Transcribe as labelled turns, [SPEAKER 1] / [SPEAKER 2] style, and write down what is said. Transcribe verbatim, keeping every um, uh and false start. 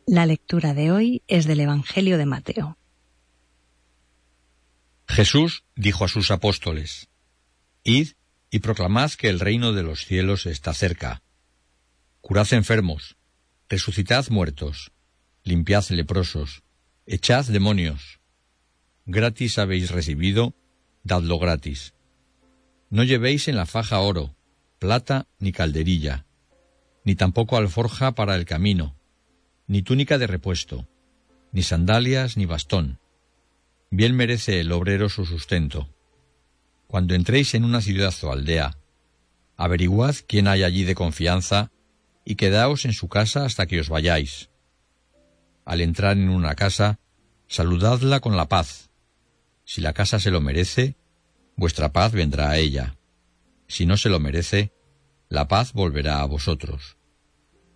[SPEAKER 1] La lectura de hoy es del Evangelio de Mateo.
[SPEAKER 2] Jesús dijo a sus apóstoles: Id y proclamad que el reino de los cielos está cerca. Curad enfermos, resucitad muertos, limpiad leprosos, echad demonios. Gratis habéis recibido, dadlo gratis. No llevéis en la faja oro, plata ni calderilla, ni tampoco alforja para el camino, ni túnica de repuesto, ni sandalias ni bastón. Bien merece el obrero su sustento. Cuando entréis en una ciudad o aldea, averiguad quién hay allí de confianza y quedaos en su casa hasta que os vayáis. Al entrar en una casa, saludadla con la paz. Si la casa se lo merece, vuestra paz vendrá a ella. Si no se lo merece, la paz volverá a vosotros.